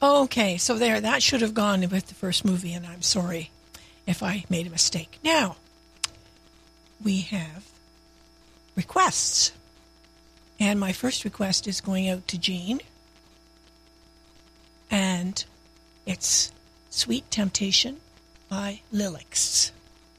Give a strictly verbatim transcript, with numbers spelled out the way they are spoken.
Okay, so there, that should have gone with the first movie, and I'm sorry if I made a mistake. Now, we have requests. And my first request is going out to Jean. And it's Sweet Temptation by Lilix.